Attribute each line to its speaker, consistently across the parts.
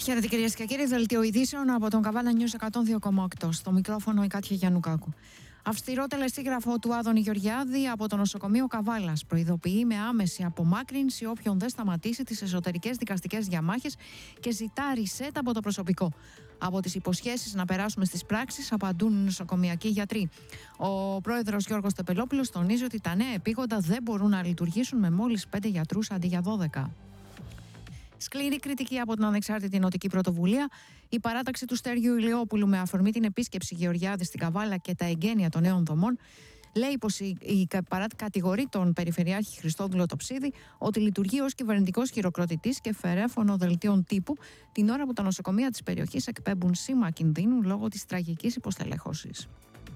Speaker 1: Χαίρετε κυρίες και κύριοι, δελτίο ειδήσεων από τον Καβάλα News 102,8. Στο μικρόφωνο η Κάτια Γιαννουκάκου. Αυστηρό τελεσίγραφο του Άδωνη Γεωργιάδη από το νοσοκομείο Καβάλας προειδοποιεί με άμεση απομάκρυνση όποιον δεν σταματήσει τις εσωτερικές δικαστικές διαμάχες και ζητά reset από το προσωπικό. Από τις υποσχέσεις να περάσουμε στις πράξεις απαντούν οι νοσοκομιακοί γιατροί. Ο πρόεδρος Γιώργος Τεπελόπουλος τονίζει ότι τα νέα επίγοντα δεν μπορούν να λειτουργήσουν με μόλις 5 γιατρούς αντί για 12. Σκληρή κριτική από την Ανεξάρτητη Νοτική Πρωτοβουλία. Η παράταξη του Στέργιου Ηλιόπουλου με αφορμή την επίσκεψη Γεωργιάδη στην Καβάλα και τα εγγένεια των νέων δομών λέει πως κατηγορεί τον Περιφερειάρχη Χριστόδουλο Τοψίδη ότι λειτουργεί ως κυβερνητικός χειροκροτητής και φερέφωνο δελτίων τύπου την ώρα που τα νοσοκομεία της περιοχής εκπέμπουν σήμα κινδύνου λόγω της τραγικής υποστελέχωσης.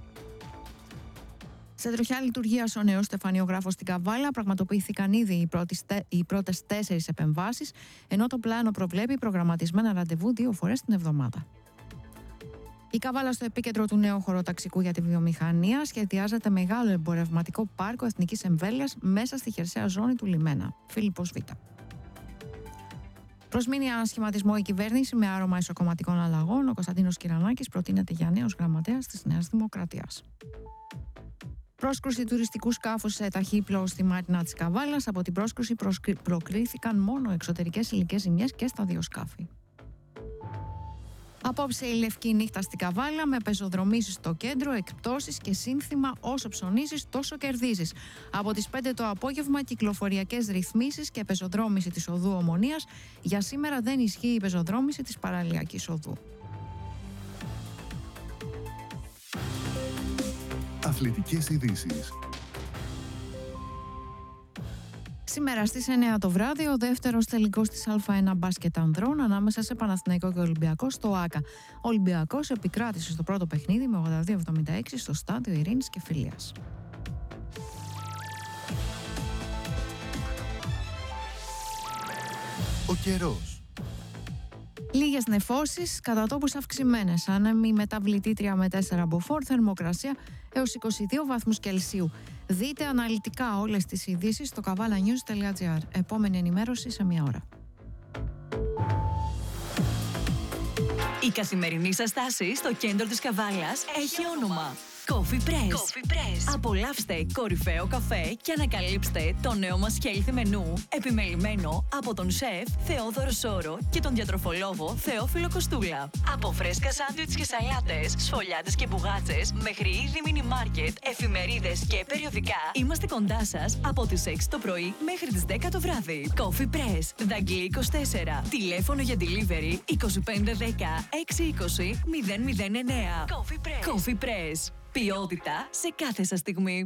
Speaker 1: Σε τροχιά λειτουργίας ο νέος στεφανιογράφος στην Καβάλα πραγματοποιήθηκαν ήδη οι πρώτες 4 επεμβάσεις, ενώ το πλάνο προβλέπει προγραμματισμένα ραντεβού 2 φορές την εβδομάδα. Η Καβάλα στο επίκεντρο του νέου χωροταξικού για τη βιομηχανία σχεδιάζεται μεγάλο εμπορευματικό πάρκο εθνικής εμβέλειας μέσα στη χερσαία ζώνη του Λιμένα. Φίλιππος Β. Προσμείνει ανασχηματισμό η κυβέρνηση με άρωμα ισοκομματικών αλλαγών. Ο Κωνσταντίνος Κυρανάκης προτείνεται για νέος γραμματέας της Νέας Δημοκρατίας. Πρόσκρουση τουριστικού σκάφους σε ταχύπλοο στη Μάρινα της Καβάλας. Από την πρόσκρουση προκρίθηκαν μόνο εξωτερικές υλικές ζημιές και στα 2 σκάφη. Απόψε η λευκή νύχτα στην Καβάλα με πεζοδρομήσεις στο κέντρο, εκπτώσεις και σύνθημα όσο ψωνίζεις τόσο κερδίζεις. Από τις 5 το απόγευμα κυκλοφοριακές ρυθμίσεις και πεζοδρόμηση της οδού Ομονίας. Για σήμερα δεν ισχύει η πεζοδρόμηση της παραλιακής οδού.
Speaker 2: Αθλητικές ειδήσεις.
Speaker 1: Σήμερα στις 9 το βράδυ ο δεύτερος τελικός της Α1 μπάσκετ ανδρών ανάμεσα σε Παναθηναϊκό και Ολυμπιακό στο ΆΚΑ. Ο Ολυμπιακός επικράτησε στο πρώτο παιχνίδι με 82-76 στο στάδιο Ειρήνης και Φιλίας.
Speaker 2: Ο καιρός.
Speaker 1: Λίγες νεφώσεις, κατά τόπους αυξημένες. Άνεμη μεταβλητή 3 με 4 μποφόρ, θερμοκρασία έως 22 βαθμούς Κελσίου. Δείτε αναλυτικά όλες τις ειδήσεις στο kavalanews.gr. Επόμενη ενημέρωση σε 1 ώρα.
Speaker 3: Η καθημερινή σας στάση στο κέντρο της Καβάλας έχει όνομα. Coffee Press. Απολαύστε κορυφαίο καφέ και ανακαλύψτε το νέο μας healthy μενού, επιμελημένο από τον σεφ Θεόδωρο Σόρο και τον διατροφολόγο Θεόφιλο Κοστούλα. Από φρέσκα σάντουιτς και σαλάτες, σφολιάτες και μπουγάτσες, μέχρι είδη μίνι μάρκετ, εφημερίδες και περιοδικά, είμαστε κοντά σας από τις 6 το πρωί μέχρι τις 10 το βράδυ. Coffee Press, Δαγκλή 24. Τηλέφωνο για delivery 2510 620 009. Coffee Press. Ποιότητα σε κάθε σας στιγμή.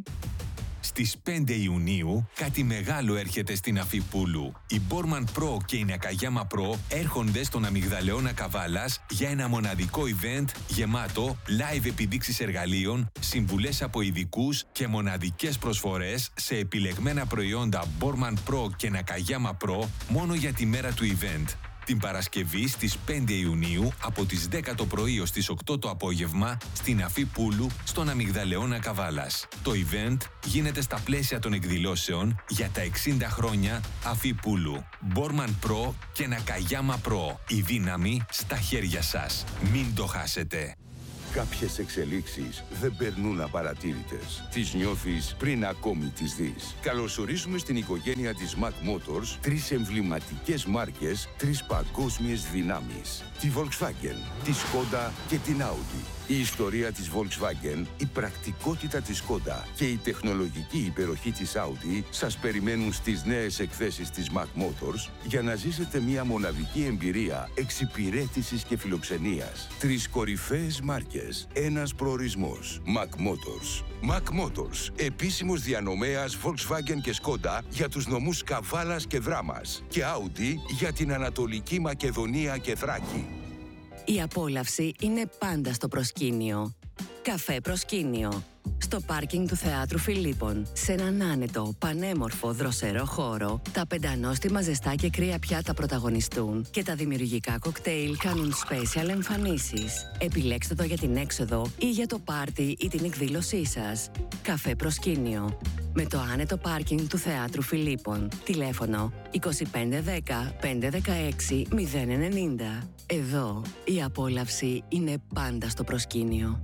Speaker 4: Στις 5 Ιουνίου κάτι μεγάλο έρχεται στην Αφιπούλου. Η Borman Pro και η Nakayama Pro έρχονται στον Αμυγδαλεώνα Καβάλας για ένα μοναδικό event γεμάτο live επιδείξεις εργαλείων, συμβουλές από ειδικούς και μοναδικές προσφορές σε επιλεγμένα προϊόντα Borman Pro και Nakayama Pro μόνο για τη μέρα του event. Την Παρασκευή στις 5 Ιουνίου από τις 10 το πρωί ως τις 8 το απόγευμα στην Αφιπούλου στον Αμυγδαλεώνα Καβάλας. Το event γίνεται στα πλαίσια των εκδηλώσεων για τα 60 χρόνια Αφιπούλου. Borman Pro και Nakayama Pro. Η δύναμη στα χέρια σας. Μην το χάσετε.
Speaker 5: Κάποιες εξελίξεις δεν περνούν απαρατήρητες. Τις νιώθεις πριν ακόμη τις δεις. Καλωσορίζουμε στην οικογένεια της Mac Motors 3 εμβληματικές μάρκες, 3 παγκόσμιες δυνάμεις. Τη Volkswagen, τη Skoda και την Audi. Η ιστορία της Volkswagen, η πρακτικότητα της Skoda και η τεχνολογική υπεροχή της Audi σας περιμένουν στις νέες εκθέσεις της Mac Motors για να ζήσετε μια μοναδική εμπειρία εξυπηρέτησης και φιλοξενίας. 3 κορυφαίες μάρκες, ένας προορισμός. Mac Motors. Mac Motors, επίσημος διανομέας Volkswagen και Skoda για τους νομούς Καβάλας και Δράμας και Audi για την Ανατολική Μακεδονία και Θράκη.
Speaker 6: Η απόλαυση είναι πάντα στο προσκήνιο. Καφέ Προσκήνιο. Στο πάρκινγκ του Θεάτρου Φιλίππων, σε έναν άνετο, πανέμορφο, δροσερό χώρο, τα πεντανόστιμα ζεστά και κρύα πιάτα πρωταγωνιστούν και τα δημιουργικά κοκτέιλ κάνουν special εμφανίσεις. Επιλέξτε το για την έξοδο ή για το πάρτι ή την εκδήλωσή σας. Καφέ προσκήνιο. Με το άνετο πάρκινγκ του Θεάτρου Φιλίππων. Τηλέφωνο 2510 516 090. Εδώ η απόλαυση είναι πάντα στο προσκήνιο.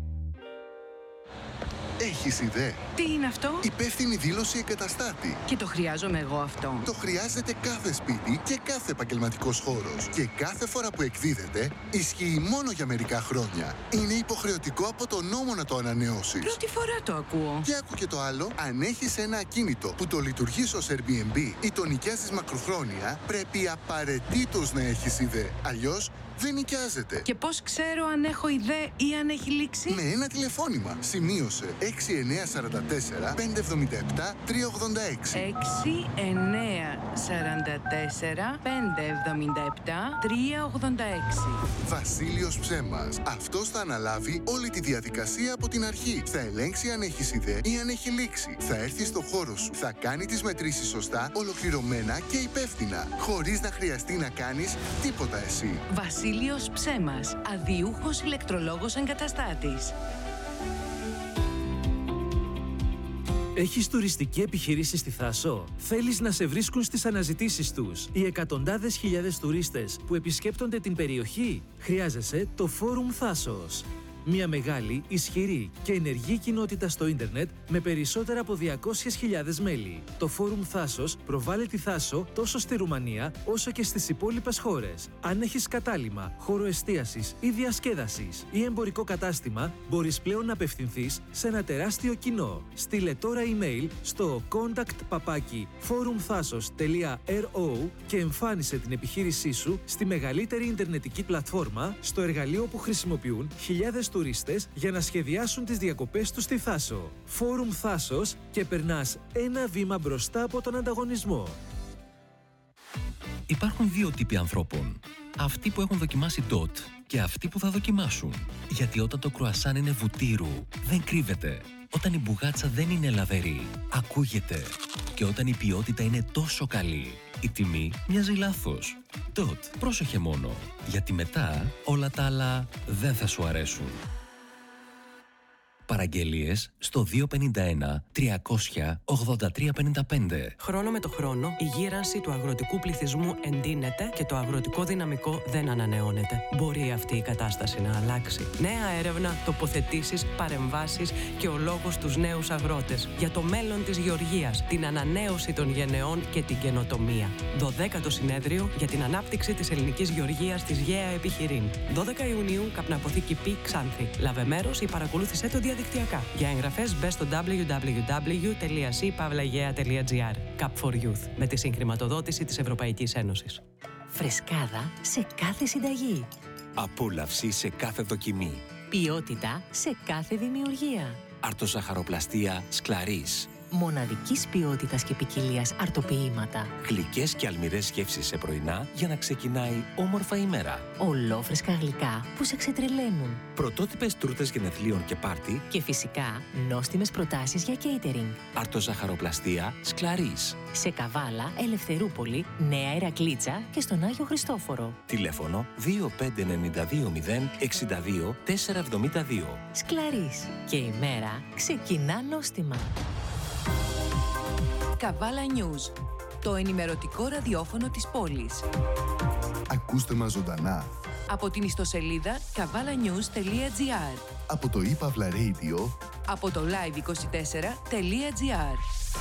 Speaker 2: Έχεις ιδέα?
Speaker 7: Τι είναι αυτό?
Speaker 2: Υπεύθυνη δήλωση εγκαταστάτη.
Speaker 7: Και το χρειάζομαι εγώ αυτό.
Speaker 2: Το χρειάζεται κάθε σπίτι και κάθε επαγγελματικός χώρος. Και κάθε φορά που εκδίδεται, ισχύει μόνο για μερικά χρόνια. Είναι υποχρεωτικό από τον νόμο να το ανανεώσεις.
Speaker 7: Πρώτη φορά το ακούω.
Speaker 2: Και άκου και το άλλο, αν έχεις ένα ακίνητο που το λειτουργείς ως Airbnb ή το νοικιάζεις μακροχρόνια, πρέπει απαραίτητος να έχεις ιδέα. Αλλιώς δεν νοικιάζεται.
Speaker 7: Και πώς ξέρω αν έχω ιδέα ή αν έχει λήξει?
Speaker 2: Με ένα τηλεφώνημα. Σημείωσε 6944 577 386.
Speaker 7: 6944 577 386.
Speaker 2: Βασίλειος Ψέμας. Αυτός θα αναλάβει όλη τη διαδικασία από την αρχή. Θα ελέγξει αν έχεις ιδέα ή αν έχει λήξει. Θα έρθει στο χώρο σου. Θα κάνει τις μετρήσεις σωστά, ολοκληρωμένα και υπεύθυνα. Χωρίς να χρειαστεί να κάνεις τίποτα εσύ.
Speaker 7: Βασίλειος Ψέμας, αδιούχος ηλεκτρολόγος εγκαταστάτης.
Speaker 8: Έχεις τουριστική επιχειρήση στη Θάσο? Θέλεις να σε βρίσκουν στις αναζητήσεις τους οι εκατοντάδες χιλιάδες τουρίστες που επισκέπτονται την περιοχή? Χρειάζεσαι το Φόρουμ Θάσος. Μια μεγάλη, ισχυρή και ενεργή κοινότητα στο ίντερνετ με περισσότερα από 200.000 μέλη. Το Φόρουμ Θάσος προβάλλει τη Θάσο τόσο στη Ρουμανία όσο και στις υπόλοιπες χώρες. Αν έχεις κατάλημα, χώρο εστίασης ή διασκέδασης ή εμπορικό κατάστημα, μπορείς πλέον να απευθυνθείς σε ένα τεράστιο κοινό. Στείλε τώρα email στο contact@forumthasos.ro και εμφάνισε την επιχείρησή σου στη μεγαλύτερη ιντερνετική πλατφόρμα, στο εργαλείο που χρησιμοποιούν χιλιάδες τουρίστες για να σχεδιάσουν τις διακοπές τους στη Θάσο. Φόρουμ Θάσος και περνάς ένα βήμα μπροστά από τον ανταγωνισμό.
Speaker 9: Υπάρχουν δύο τύποι ανθρώπων. Αυτοί που έχουν δοκιμάσει DOT και αυτοί που θα δοκιμάσουν. Γιατί όταν το κρουασάν είναι βουτύρου, δεν κρύβεται. Όταν η μπουγάτσα δεν είναι λαβερή, ακούγεται. Και όταν η ποιότητα είναι τόσο καλή, η τιμή μοιάζει λάθος. DOT, πρόσεχε μόνο. Γιατί μετά όλα τα άλλα δεν θα σου αρέσουν. Παραγγελίες στο 251 300 8355.
Speaker 10: Χρόνο με το χρόνο, η γύρανση του αγροτικού πληθυσμού εντείνεται και το αγροτικό δυναμικό δεν ανανεώνεται. Μπορεί αυτή η κατάσταση να αλλάξει. Νέα έρευνα, τοποθετήσεις, παρεμβάσεις και ο λόγος στους νέους αγρότες. Για το μέλλον της γεωργίας, την ανανέωση των γενεών και την καινοτομία. 12ο συνέδριο για την ανάπτυξη της ελληνικής γεωργίας της ΓΕΑ Επιχειρήν. 12 Ιουνίου, Καπναποθήκη Π. Ξάνθη. Λάβε μέρος ή παρακολούθησέ το διαδικτυακά. Για εγγραφές μπες στο www.c.pavlagea.gr. Cup for Youth, με τη συγχρηματοδότηση της Ευρωπαϊκής Ένωσης.
Speaker 11: Φρεσκάδα σε κάθε συνταγή.
Speaker 12: Απόλαυση σε κάθε δοκιμή.
Speaker 11: Ποιότητα σε κάθε δημιουργία.
Speaker 12: Αρτοζαχαροπλαστία Σκλαρίς.
Speaker 11: Μοναδικής ποιότητας και ποικιλίας αρτοποιήματα.
Speaker 12: Γλυκές και αλμυρές γεύσεις σε πρωινά για να ξεκινάει όμορφα η μέρα.
Speaker 11: Ολόφρεσκα γλυκά που σε ξετρελαίνουν.
Speaker 12: Πρωτότυπες τούρτες γενεθλίων και πάρτι.
Speaker 11: Και φυσικά νόστιμες προτάσεις για catering.
Speaker 12: Αρτοζαχαροπλαστία Σκλαρίς.
Speaker 11: Σε Καβάλα, Ελευθερούπολη, Νέα Ηρακλήτσα και στον Άγιο Χριστόφορο.
Speaker 12: Τηλέφωνο 25920 62 472.
Speaker 11: Σκλαρίς. Και η μέρα ξεκινά νόστιμα.
Speaker 3: Καβάλα News, το ενημερωτικό ραδιόφωνο της πόλης.
Speaker 2: Ακούστε μας ζωντανά
Speaker 3: Από την ιστοσελίδα kavalanews.gr,
Speaker 2: από το ePavla Radio,
Speaker 3: από το live24.gr.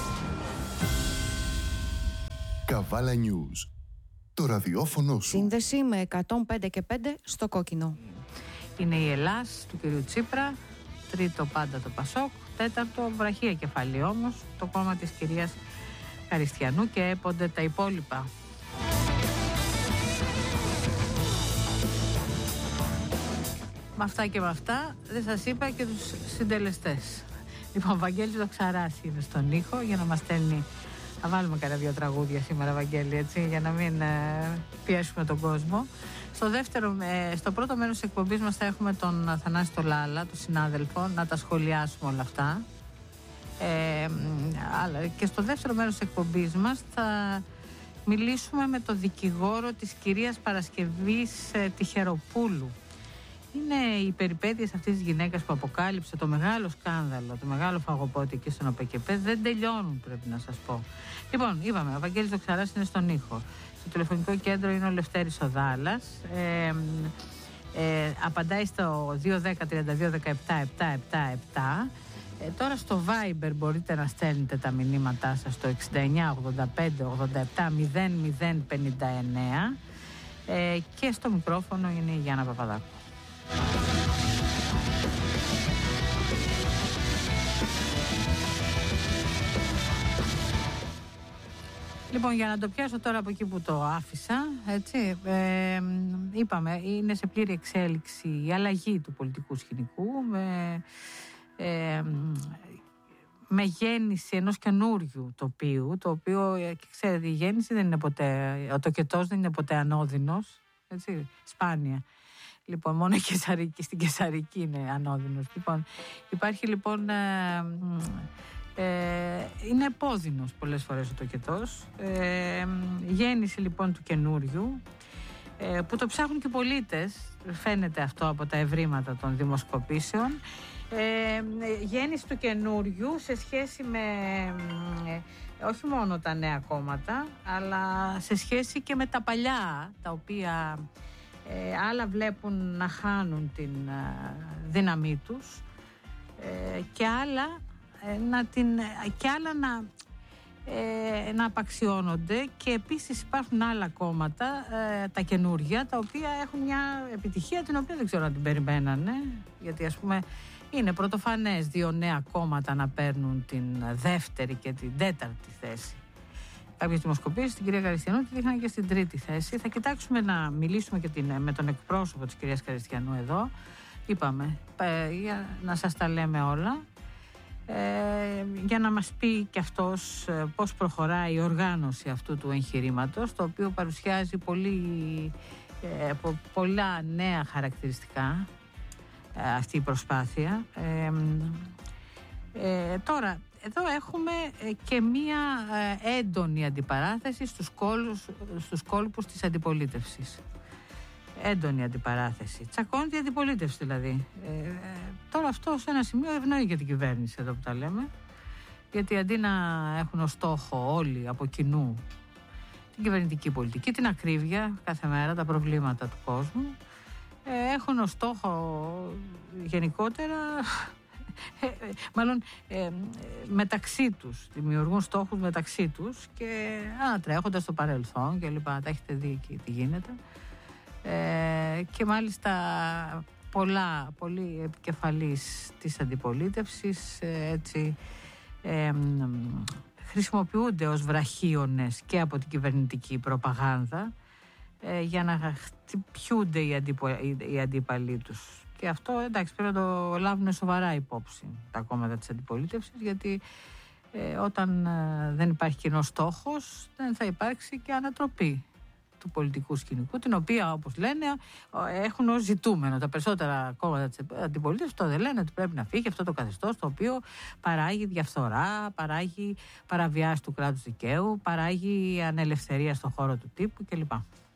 Speaker 2: Καβάλα News, το ραδιόφωνο σου.
Speaker 1: Σύνδεση με 105 και 5 στο κόκκινο.
Speaker 13: Είναι η Ελλάς του κ. Τσίπρα, τρίτο πάντα το Πασόκ, τέταρτο βραχία κεφαλή όμως το κόμμα της κυρίας Χαριστιανού και έπονται τα υπόλοιπα. Με αυτά και με αυτά δεν σας είπα και τους συντελεστές. Λοιπόν, ο Βαγγέλης Δοξαράς είναι στον ήχο για να μας στέλνει Θα βάλουμε κανένα 2 τραγούδια σήμερα, Βαγγέλη, έτσι, για να μην πιέσουμε τον κόσμο. Στο πρώτο μέρος της εκπομπής μας θα έχουμε τον Αθανάση τον Λάλα, τον συνάδελφο, να τα σχολιάσουμε όλα αυτά. Και στο δεύτερο μέρος της εκπομπής μας θα μιλήσουμε με τον δικηγόρο της κυρίας Παρασκευής Τυχεροπούλου. Είναι οι περιπέτειες αυτής της γυναίκας που αποκάλυψε το μεγάλο σκάνδαλο, το μεγάλο φαγοπότη εκεί στον ΟΠΕΚΕΠΕ, δεν τελειώνουν, πρέπει να σας πω. Λοιπόν, είπαμε, ο Βαγγέλης Δοξαράς είναι στον ήχο. Στο τηλεφωνικό κέντρο είναι ο Λευτέρης ο Δάλλας. Απαντάει στο 210-32-17-777. Τώρα στο Viber μπορείτε να στέλνετε τα μηνύματά σας στο 69-85-87-0059 και στο μικρόφωνο είναι η Γιάννα Παπαδάκου. Λοιπόν, για να το πιάσω τώρα από εκεί που το άφησα, έτσι, είπαμε, είναι σε πλήρη εξέλιξη η αλλαγή του πολιτικού σκηνικού με γέννηση ενός καινούριου τοπίου, το οποίο, ξέρετε, η γέννηση δεν είναι ποτέ, ο τοκετός δεν είναι ποτέ ανώδυνος, έτσι, σπάνια. Λοιπόν, μόνο στην Κεσαρική είναι ανώδυνος. Λοιπόν, υπάρχει λοιπόν... είναι επώδυνος πολλές φορές ο τοκετός. Γέννηση λοιπόν του καινούριου, που το ψάχνουν και οι πολίτες, φαίνεται αυτό από τα ευρήματα των δημοσκοπήσεων. Γέννηση του καινούριου σε σχέση με όχι μόνο τα νέα κόμματα, αλλά σε σχέση και με τα παλιά, τα οποία άλλα βλέπουν να χάνουν την δύναμή τους και άλλα να απαξιώνονται, και επίσης υπάρχουν άλλα κόμματα, τα καινούργια, τα οποία έχουν μια επιτυχία την οποία δεν ξέρω αν την περιμένανε, γιατί ας πούμε είναι πρωτοφανές 2 νέα κόμματα να παίρνουν την δεύτερη και την τέταρτη θέση. Κάποιες δημοσκοπήσεις την κυρία Καριστιανού τη δείχναν και στην τρίτη θέση. Θα κοιτάξουμε να μιλήσουμε και με τον εκπρόσωπο της κυρίας Καριστιανού εδώ. Είπαμε, για να σας τα λέμε όλα. Για να μας πει και αυτός πώς προχωράει η οργάνωση αυτού του εγχειρήματος, το οποίο παρουσιάζει πολλά νέα χαρακτηριστικά αυτή η προσπάθεια. Τώρα, εδώ έχουμε και μία έντονη αντιπαράθεση στους κόλπους της αντιπολίτευσης. Έντονη αντιπαράθεση. Τσακώνεται η αντιπολίτευση δηλαδή. Τώρα αυτό σε ένα σημείο ευνοεί για την κυβέρνηση εδώ που τα λέμε. Γιατί αντί να έχουν ως στόχο όλοι από κοινού την κυβερνητική πολιτική, την ακρίβεια κάθε μέρα, τα προβλήματα του κόσμου, έχουν ως στόχο γενικότερα, μάλλον μεταξύ τους, δημιουργούν στόχους μεταξύ τους και ανατρέχοντας το παρελθόν και λοιπά. Τα έχετε δει εκεί τι γίνεται. Και μάλιστα πολύ επικεφαλής της αντιπολίτευσης έτσι, χρησιμοποιούνται ως βραχίονες και από την κυβερνητική προπαγάνδα για να χτυπιούνται οι αντίπαλοι τους. Και αυτό, εντάξει, πρέπει να το λάβουν σοβαρά υπόψη τα κόμματα της αντιπολίτευσης, γιατί όταν δεν υπάρχει κοινός στόχος δεν θα υπάρξει και ανατροπή του πολιτικού σκηνικού, την οποία, όπως λένε, έχουν ως ζητούμενο. Τα περισσότερα κόμματα της αντιπολίτευσης το δεν λένε ότι πρέπει να φύγει αυτό το καθεστώς, το οποίο παράγει διαφθορά, παράγει παραβιάσεις του κράτους δικαίου, παράγει ανελευθερία στον χώρο του τύπου κλπ.